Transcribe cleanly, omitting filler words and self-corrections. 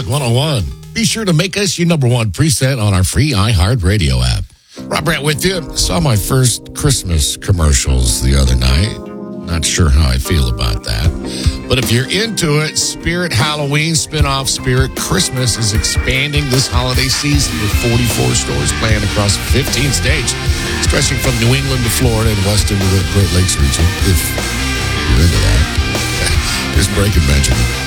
Rock 101. Be sure to make us your number one preset on our free iHeartRadio app. Rob Brandt with you. Saw my first Christmas commercials the other night. Not sure how I feel about that. But if you're into it, Spirit Halloween spinoff Spirit Christmas is expanding this holiday season with 44 stores planned across 15 states, stretching from New England to Florida and west into the Great Lakes region, if you're into that. Here's Breaking Benjamin.